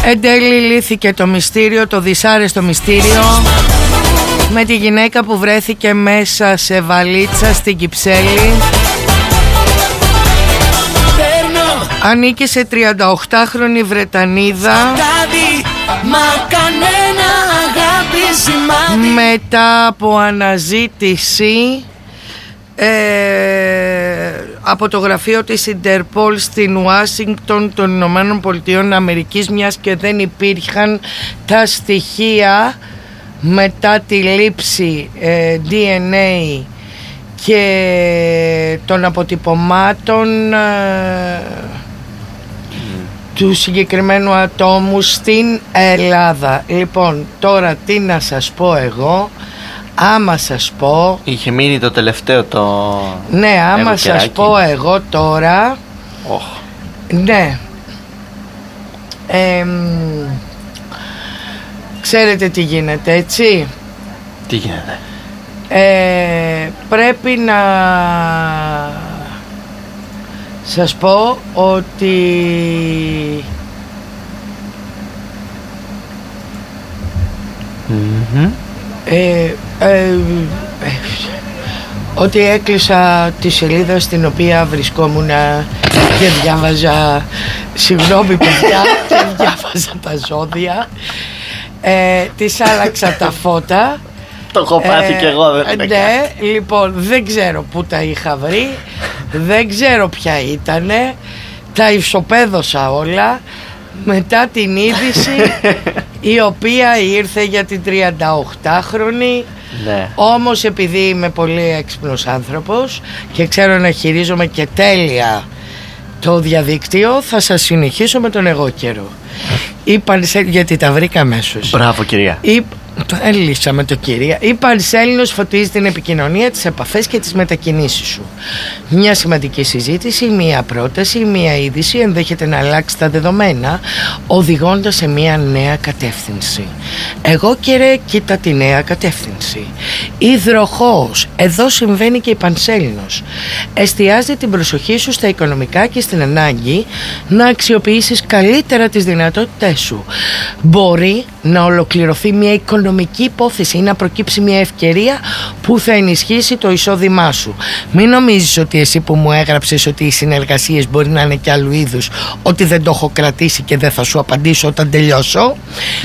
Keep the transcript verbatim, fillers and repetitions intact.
Εν τέλει λύθηκε το μυστήριο, το δυσάρεστο μυστήριο με τη γυναίκα που βρέθηκε μέσα σε βαλίτσα στην Κυψέλη. Ανήκε σε τριανταοκτάχρονη Βρετανίδα. Μετά από αναζήτηση ε, από το γραφείο της Ιντερπολ στην Ουάσιγκτον των Ηνωμένων Πολιτειών Αμερικής, μιας και δεν υπήρχαν τα στοιχεία μετά τη λήψη ε, ντι εν έι και των αποτυπωμάτων ε, του συγκεκριμένου ατόμου στην Ελλάδα. Λοιπόν, τώρα τι να σας πω εγώ, άμα σας πω... Είχε μείνει το τελευταίο το... Ναι, άμα σας πω εγώ τώρα... Oh. Ναι. Ε, ξέρετε τι γίνεται, έτσι? Τι γίνεται? Ε, πρέπει να σας πω ότι mm-hmm. ε, ε, ε, ότι έκλεισα τη σελίδα στην οποία βρισκόμουν και διάβαζα, συγγνώμη παιδιά, και διάβαζα τα ζώδια, ε, της άλλαξα τα φώτα. Το έχω πάθει ε, και εγώ, δεν είναι. Ναι, λοιπόν, δεν ξέρω που τα είχα βρει, δεν ξέρω ποια ήτανε, τα ισοπαίδωσα όλα μετά την είδηση η οποία ήρθε για την τριανταοκτάχρονη. Ναι. Όμως επειδή είμαι πολύ έξυπνος άνθρωπος και ξέρω να χειρίζομαι και τέλεια το διαδίκτυο, θα σας συνεχίσω με τον εγώ καιρό. Είπαν σε... γιατί τα βρήκα αμέσως. Μπράβο κυρία. Είπ... Το έλυσαμε το κυρία. Η Πανσέλινος φωτίζει την επικοινωνία, τις επαφές και τις μετακινήσεις σου. Μια σημαντική συζήτηση, μια πρόταση, μια είδηση ενδέχεται να αλλάξει τα δεδομένα, οδηγώντας σε μια νέα κατεύθυνση. Εγώ καιρέ, κοίτα τη νέα κατεύθυνση. Υδροχόος, εδώ συμβαίνει και η Πανσέλινος. Εστιάζει την προσοχή σου στα οικονομικά και στην ανάγκη να αξιοποιήσεις καλύτερα τις δυνατότητές σου. Μπορεί να ολοκληρωθεί μια οικονομική υπόθεση ή να προκύψει μια ευκαιρία που θα ενισχύσει το εισόδημά σου. Μην νομίζεις ότι εσύ που μου έγραψες ότι οι συνεργασίες μπορεί να είναι και άλλου είδους, ότι δεν το έχω κρατήσει και δεν θα σου απαντήσω όταν τελειώσω.